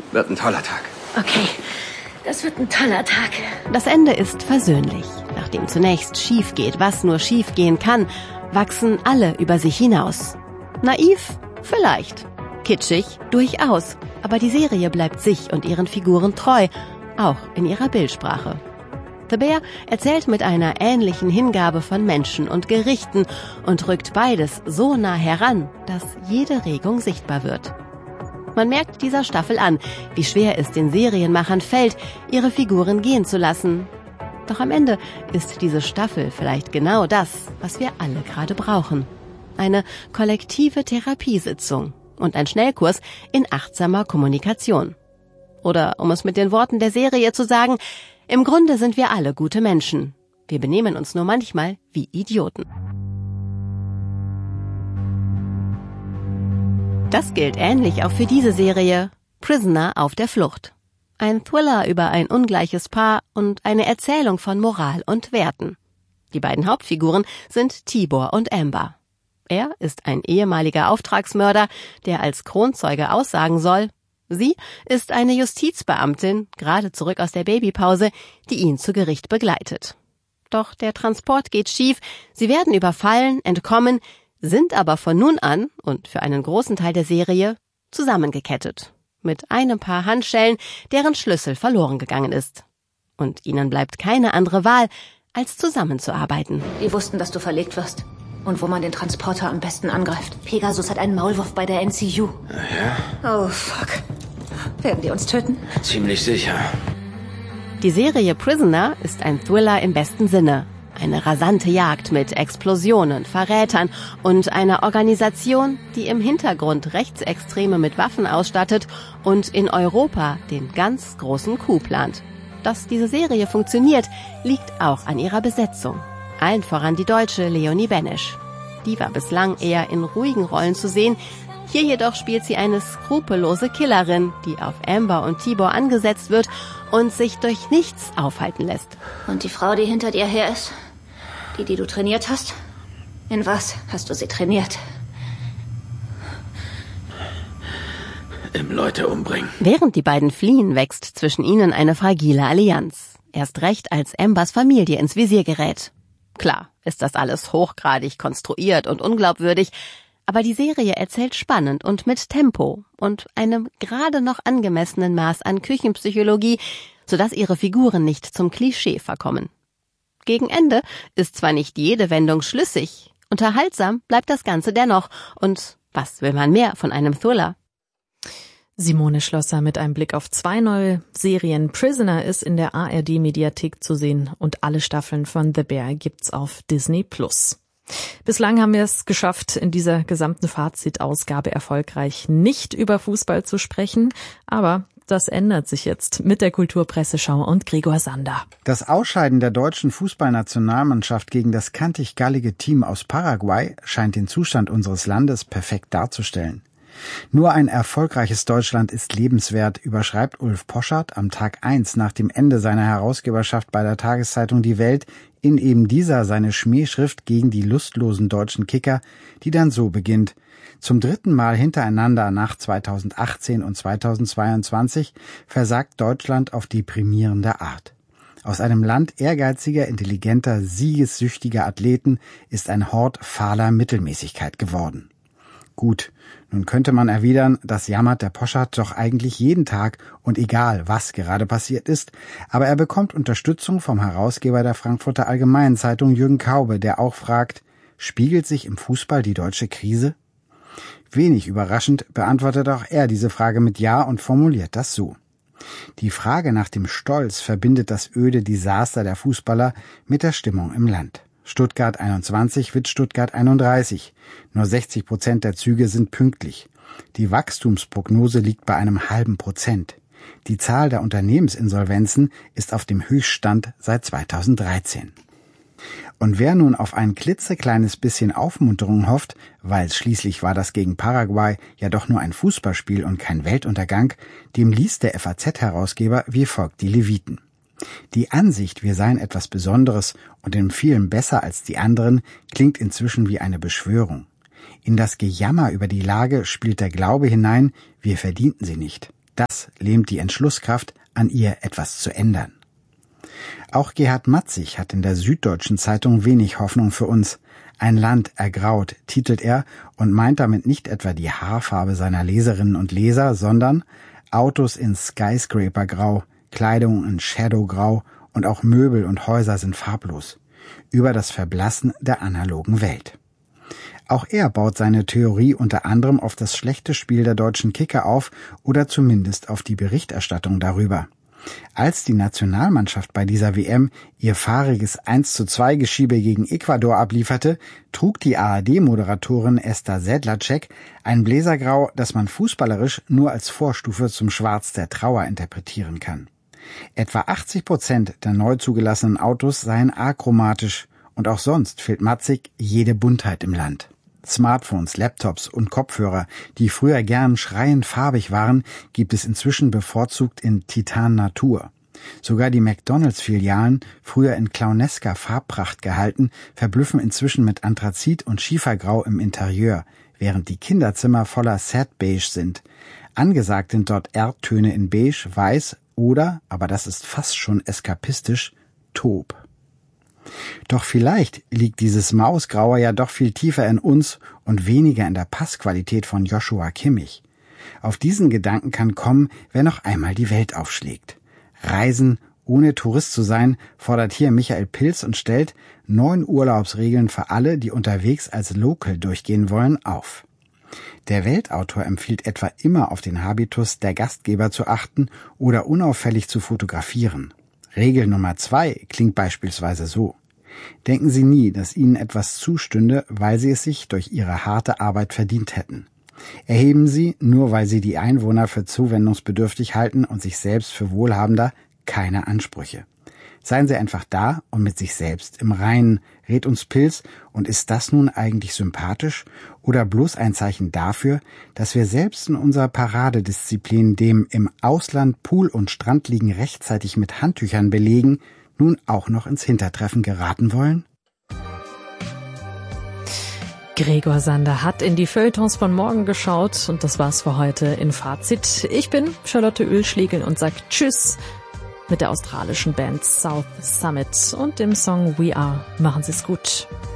Wird ein toller Tag. Okay, das wird ein toller Tag. Das Ende ist versöhnlich. Nachdem zunächst schief geht, was nur schief gehen kann, wachsen alle über sich hinaus. Naiv? Vielleicht. Kitschig? Durchaus. Aber die Serie bleibt sich und ihren Figuren treu, auch in ihrer Bildsprache. The Bear erzählt mit einer ähnlichen Hingabe von Menschen und Gerichten und rückt beides so nah heran, dass jede Regung sichtbar wird. Man merkt dieser Staffel an, wie schwer es den Serienmachern fällt, ihre Figuren gehen zu lassen. Doch am Ende ist diese Staffel vielleicht genau das, was wir alle gerade brauchen. Eine kollektive Therapiesitzung und ein Schnellkurs in achtsamer Kommunikation. Oder, um es mit den Worten der Serie zu sagen, im Grunde sind wir alle gute Menschen. Wir benehmen uns nur manchmal wie Idioten. Das gilt ähnlich auch für diese Serie, Prisoner auf der Flucht. Ein Thriller über ein ungleiches Paar und eine Erzählung von Moral und Werten. Die beiden Hauptfiguren sind Tibor und Amber. Er ist ein ehemaliger Auftragsmörder, der als Kronzeuge aussagen soll. Sie ist eine Justizbeamtin, gerade zurück aus der Babypause, die ihn zu Gericht begleitet. Doch der Transport geht schief, sie werden überfallen, entkommen, sind aber von nun an und für einen großen Teil der Serie zusammengekettet. Mit einem Paar Handschellen, deren Schlüssel verloren gegangen ist. Und ihnen bleibt keine andere Wahl, als zusammenzuarbeiten. Die wussten, dass du verlegt wirst. Und wo man den Transporter am besten angreift. Pegasus hat einen Maulwurf bei der NCU. Ja? Oh, fuck. Werden die uns töten? Ziemlich sicher. Die Serie Prisoner ist ein Thriller im besten Sinne. Eine rasante Jagd mit Explosionen, Verrätern und einer Organisation, die im Hintergrund Rechtsextreme mit Waffen ausstattet und in Europa den ganz großen Coup plant. Dass diese Serie funktioniert, liegt auch an ihrer Besetzung. Allen voran die deutsche Leonie Benesch. Die war bislang eher in ruhigen Rollen zu sehen. Hier jedoch spielt sie eine skrupellose Killerin, die auf Amber und Tibor angesetzt wird und sich durch nichts aufhalten lässt. Und die Frau, die hinter dir her ist? Die du trainiert hast? In was hast du sie trainiert? Im Leute umbringen. Während die beiden fliehen, wächst zwischen ihnen eine fragile Allianz. Erst recht, als Ambers Familie ins Visier gerät. Klar, ist das alles hochgradig konstruiert und unglaubwürdig, aber die Serie erzählt spannend und mit Tempo und einem gerade noch angemessenen Maß an Küchenpsychologie, sodass ihre Figuren nicht zum Klischee verkommen. Gegen Ende ist zwar nicht jede Wendung schlüssig, unterhaltsam bleibt das Ganze dennoch. Und was will man mehr von einem Thriller? Simone Schlosser mit einem Blick auf 2 neue Serien. Prisoner ist in der ARD-Mediathek zu sehen und alle Staffeln von The Bear gibt's auf Disney+. Bislang haben wir es geschafft, in dieser gesamten Fazitausgabe erfolgreich nicht über Fußball zu sprechen, aber das ändert sich jetzt mit der Kulturpresseschau und Gregor Sander. Das Ausscheiden der deutschen Fußballnationalmannschaft gegen das kantig-gallige Team aus Paraguay scheint den Zustand unseres Landes perfekt darzustellen. Nur ein erfolgreiches Deutschland ist lebenswert, überschreibt Ulf Poschardt am Tag 1 nach dem Ende seiner Herausgeberschaft bei der Tageszeitung Die Welt in eben dieser seine Schmähschrift gegen die lustlosen deutschen Kicker, die dann so beginnt: Zum 3. Mal hintereinander nach 2018 und 2022 versagt Deutschland auf deprimierende Art. Aus einem Land ehrgeiziger, intelligenter, siegessüchtiger Athleten ist ein Hort fahler Mittelmäßigkeit geworden. Gut, nun könnte man erwidern, das jammert der Poschardt doch eigentlich jeden Tag und egal, was gerade passiert ist, aber er bekommt Unterstützung vom Herausgeber der Frankfurter Allgemeinen Zeitung Jürgen Kaube, der auch fragt, spiegelt sich im Fußball die deutsche Krise? Wenig überraschend beantwortet auch er diese Frage mit Ja und formuliert das so: Die Frage nach dem Stolz verbindet das öde Desaster der Fußballer mit der Stimmung im Land. Stuttgart 21 wird Stuttgart 31. Nur 60% der Züge sind pünktlich. Die Wachstumsprognose liegt bei einem %0,5. Die Zahl der Unternehmensinsolvenzen ist auf dem Höchststand seit 2013. Und wer nun auf ein klitzekleines bisschen Aufmunterung hofft, weil schließlich war das gegen Paraguay ja doch nur ein Fußballspiel und kein Weltuntergang, dem liest der FAZ-Herausgeber wie folgt die Leviten. Die Ansicht, wir seien etwas Besonderes und in vielem besser als die anderen, klingt inzwischen wie eine Beschwörung. In das Gejammer über die Lage spielt der Glaube hinein, wir verdienten sie nicht. das lähmt die Entschlusskraft, an ihr etwas zu ändern. Auch Gerhard Matzig hat in der Süddeutschen Zeitung wenig Hoffnung für uns. Ein Land ergraut, titelt er und meint damit nicht etwa die Haarfarbe seiner Leserinnen und Leser, sondern Autos in Skyscraper-Grau, Kleidung in Shadow-Grau und auch Möbel und Häuser sind farblos. Über das Verblassen der analogen Welt. Auch er baut seine Theorie unter anderem auf das schlechte Spiel der deutschen Kicker auf oder zumindest auf die Berichterstattung darüber. Als die Nationalmannschaft bei dieser WM ihr fahriges 1:2 Geschiebe gegen Ecuador ablieferte, trug die ARD-Moderatorin Esther Sedlacek ein Bläsergrau, das man fußballerisch nur als Vorstufe zum Schwarz der Trauer interpretieren kann. Etwa 80% der neu zugelassenen Autos seien achromatisch und auch sonst fehlt Matzig jede Buntheit im Land. Smartphones, Laptops und Kopfhörer, die früher gern schreiend farbig waren, gibt es inzwischen bevorzugt in Titan Natur. Sogar die McDonalds-Filialen, früher in clownesker Farbpracht gehalten, verblüffen inzwischen mit Anthrazit und Schiefergrau im Interieur, während die Kinderzimmer voller Sad Beige sind. Angesagt sind dort Erdtöne in Beige, Weiß oder, aber das ist fast schon eskapistisch, Taub. Doch vielleicht liegt dieses Mausgraue ja doch viel tiefer in uns und weniger in der Passqualität von Joshua Kimmich. Auf diesen Gedanken kann kommen, wer noch einmal die Welt aufschlägt. Reisen, ohne Tourist zu sein, fordert hier Michael Pilz und stellt 9 Urlaubsregeln für alle, die unterwegs als Local durchgehen wollen, auf. Der Weltautor empfiehlt etwa immer auf den Habitus der Gastgeber zu achten oder unauffällig zu fotografieren. Regel Nummer 2 klingt beispielsweise so. Denken Sie nie, dass Ihnen etwas zustünde, weil Sie es sich durch Ihre harte Arbeit verdient hätten. Erheben Sie, nur weil Sie die Einwohner für zuwendungsbedürftig halten und sich selbst für wohlhabender, keine Ansprüche. Seien Sie einfach da und mit sich selbst im Reinen, rät uns Pilz, und ist das nun eigentlich sympathisch oder bloß ein Zeichen dafür, dass wir selbst in unserer Paradedisziplin, dem im Ausland Pool und Strand liegen rechtzeitig mit Handtüchern belegen, nun auch noch ins Hintertreffen geraten wollen? Gregor Sander hat in die Feuilletons von morgen geschaut und das war's für heute in Fazit. Ich bin Charlotte Oehlschlegel und sag Tschüss mit der australischen Band South Summit und dem Song We Are. Machen Sie's gut.